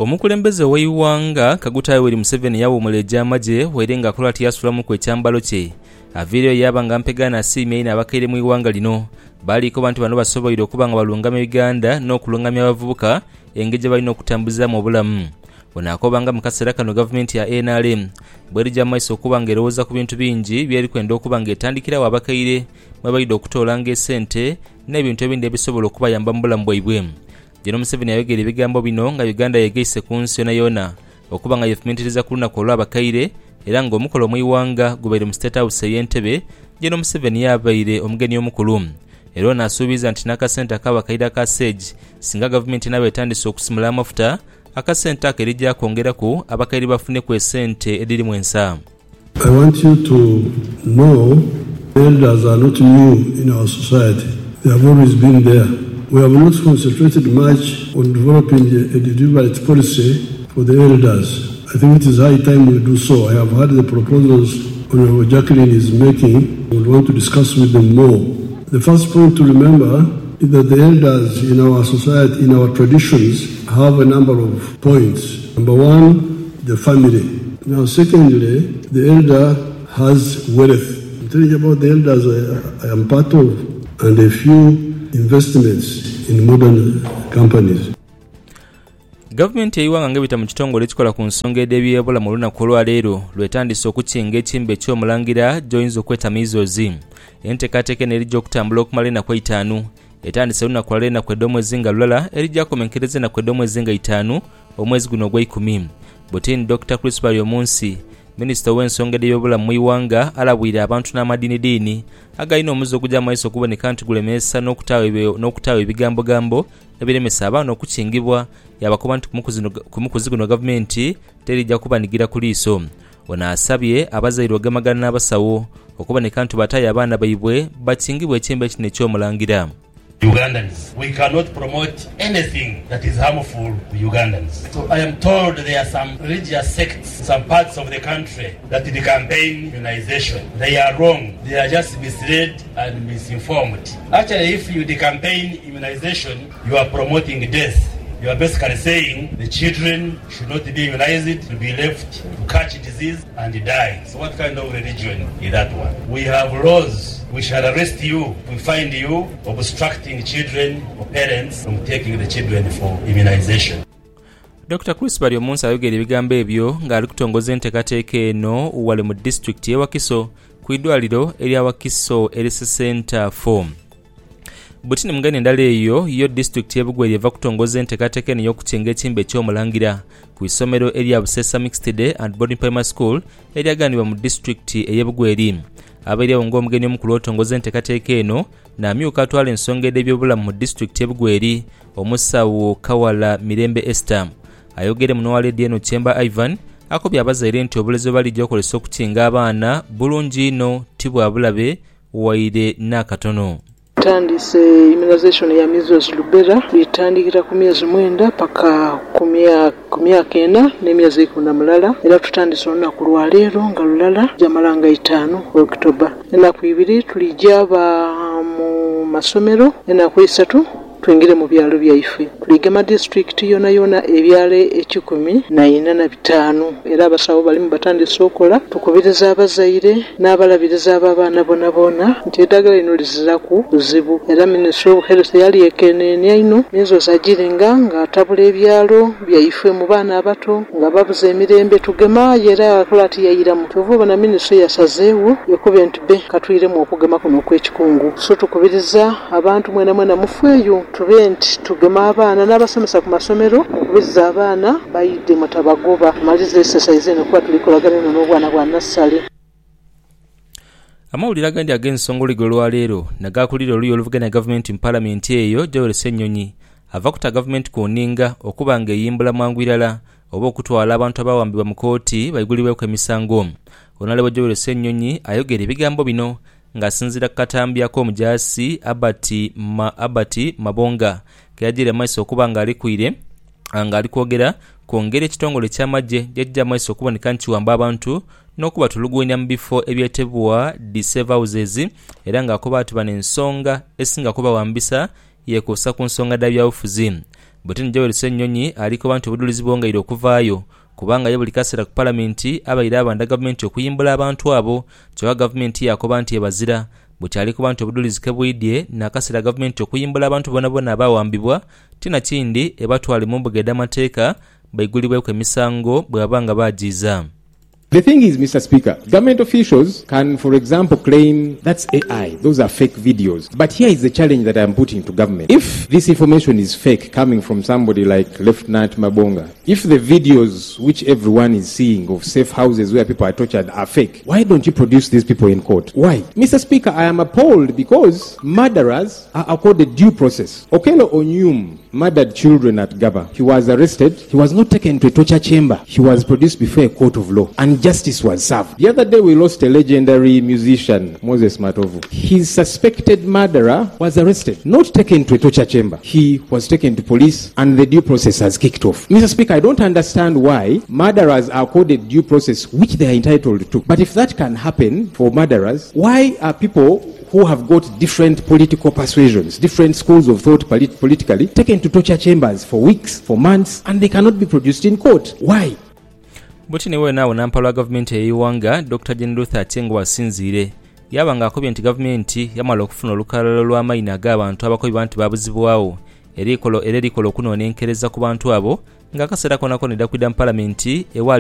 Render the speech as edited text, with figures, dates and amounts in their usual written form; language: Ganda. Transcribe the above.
Omukulembeze w'eiwanga Kaguta Yoweri Museveni yawummula egy'amagye were ng'akola ati yasulamu ku ekyambalo kye. Aviiriyo yaba nga mpegana asiimye ina abakaire mu iwanga lino. Baliko bantu bano basoboire okuba nga balungama Uganda n'okulungamya abavubuka engeri gye balina okutambuza mu bulamu. Onaakoba nga mu kaseera kano gavumenti ya NRM bw'erijja mu maaso okuba ng'erowooza ku bintu bingi byeri kwenda okuba ng'etandikirawo abakaire mwe balina okutoolanga essente n'ebintu ebindi ebisobola okubayamba mu bulamu bwaibwe. Jeno Museveni yayogera ebigambo bino nga Uganda yegeise ku nsi yonna okuba nga yefumiitiriza ku lunaku olw'abakaire era ng'omukolo mu iwanga gubaire mu State House ey'Entebbe. Jeno Museveni yabaire omugeni omukulu era n'asuubiza nti n'akasente ak'abakaire aka SAGE singa gavumenti nabo etandise okusimula amafuta akasente ako erijja kwongeraku abakaire bafune ku essente edirimu ensa. I want you to know elders are not new in our society. They have always been there. We have not concentrated much on developing a deliberate policy for the elders. I think it is high time we do so. I have heard the proposals Honorable Jacqueline is making. We want to discuss with them more. The first point to remember is that the elders in our society, in our traditions, have a number of points. Number one, the family. Now, secondly, the elder has wealth. I'm telling you about the elders I am part of, and a few investments in modern companies. Gavumenti y'eiwanga ng'ebita mu kitongole ekikola ku nsonga y'eby'Ebola mu lunaku olwaleero lwetandise okukinga ekimbe eky'omulangira gy'oyinza okweta measles. Enteekateeka n'erijja okutambula okumala ennaku 5 etandise lunaku lwaleero ennaku edd'omwezi nga lulala erijja kumenkereza ennaku edd'omwezi nga 5 omwezi guno ogw'ekumi. Butini Dr. Chris Baryomunsi, Minisita w'ensonga y'ebyobulamu mu iwanga, alabwira abantu n'amadini agalina omuzzo ogujja mu maaso okuboneka nti gulemesa n'okutaawa ebigambo ebiremesa abaana okukingibwa yabakoba nti ku mukuzi guno gavumenti terijja kubanigira ku liiso. Ono asabye abazaire ogemagana n'abasawo okuboneka nti bataaya abaana baibwe bakingibwe ekimbe kino eky'omulangira. Ugandans. We cannot promote anything that is harmful to Ugandans. So I am told there are some religious sects, some parts of the country that they campaign immunization. They are wrong. They are just misled and misinformed. Actually, if you campaign immunization, you are promoting death. You are basically saying the children should not be immunized, to be left to catch disease and die. So what kind of religion is that one? We have laws. We shall arrest you. We find you obstructing children or parents from taking the children for immunization. Dr. Chris Baryomunsi ayogera ebigambo ebyo ng'ali kutongoza enteekateeka eno wale mu disitulikiti y'e Wakiso ku iddwaliro erya Wakiso Health Center 4. Butini mugani endala eyo yo disitulikiti y'e Bugweri eva kutongoza enteekateeka eno y'okukinga ekimbe eky'omulangira ku isomero erya Busesa Mixed Day and Boarding Primary School eryaganibwa mu disitulikiti ey'e Bugweri. Abairiawo ng'omugeni omukulu otongoza enteekateeka eno n'amyuka atwala ensonga y'ebyobulamu mu disitulikiti y'e Bugweri omusawo Kawala Mirembe Esther. Ayogere muno wa leedi eno Chemba Ivan akobya abazaire nti obulezi balijja okolesa okukinga abaana bulungi ino tibwa bulabe waire n'akatono. Tandise immunization ya measles rubella litandikira ku myezi 9 paka ku myaka 4 n'emyezi 10 era tutandise olunaku lwaleero nga lulala jamalanga 5 October. Ennaku 2 tulijja mu masomero, ennaku 3 twengere mu byalo byaife. Tuligema district yona ebyalo 145 era abasawo balimu batandise okola tukubiriza abazaire n'abalabiriza abaana bona nti eddagala lino liziraku buzibu era Ministry of Health yali ekenenya ino measles agiringa nga atabula ebyalo byaife mu baana abato nga babuza emirembe tugema era akola ati yayiramu tuvuba na Ministry yasazeewo yokuba nti katwiremu okugema kuno kw'ekikungu. So tukubiriza abantu mwena mufeeyo tube nti tugema abaana n'abasomesa ku masomero okubiriza abaana bayidde mutabagoba malize exercise eno kuba tulikolagana n'obwana bwa nassale. Amawulire agandi ag'ensonga olugero lwaleero nagakulira oluyi oluvuganya gavumenti mu paalamenti eyo Joel Ssenyonyi ava kuta gavumenti ku nninga okuba ng'eyimbula mangu irala oba okutwala abantu abawambibwa mu kooti bayigulibweko emisango. Honorable Joel Ssenyonyi ayogera ebigambo bino ng'asinziira ku katambyako omujaasi Abati Mabonga keyajjira maaso okuba ng'ali kwogera kwongera ekitongole ky'amagye gyajja maaso okuboneka nti kiwamba abantu n'okuba tulugunya mu bifo ebyetebwa disave houses era ng'akoba ati bano ensonga esinga kubawambisa yekuusa ku nsonga dda byabufuzi. Butini Joel Ssenyonyi aliko bantu obudulizi bwongayire okuvaayo kubanga ye buli kaseera ku palamenti abayira abanda gavumenti okuyimbula abantu abo kyokka gavumenti yakoba nti ebazira bukyali ku bantu obudulizi kebwidye n'akaseera gavumenti okuyimbula abantu bonna abawambibwa tina kindi ebatwale mu mbuga ed'amateeka baigulibweko emisango bwe babanga bagiza. The thing is, Mr. Speaker, government officials can, for example, claim that's AI. Those are fake videos. But here is the challenge that I'm putting to government. If this information is fake coming from somebody like Lieutenant Mabonga, if the videos which everyone is seeing of safe houses where people are tortured are fake, why don't you produce these people in court? Why? Mr. Speaker, I am appalled because murderers are accorded due process. Okello Onyum murdered children at Gaba. He was arrested. He was not taken to a torture chamber. He was produced before a court of law. And justice was served. The other day we lost a legendary musician, Moses Matovu. His suspected murderer was arrested, not taken to a torture chamber. He was taken to police and the due process has kicked off. Mr. Speaker, I don't understand why murderers are accorded due process which they are entitled to. But if that can happen for murderers, why are people who have got different political persuasions, different schools of thought politically, taken to torture chambers for weeks, for months, and they cannot be produced in court? Why? Butini we naawo nampala wa gavumenti ey'Iwanga Dr. Jane Ruth Aceng asinziire yabanga akobye nti gavumenti yamala okufuna olukalala lw'amayina ag'abantu abakobi nti babuzibwawo era erikola okunoonenkereza ku bantu abo ng'akaseera konako neddakwidda mu palamenti ewa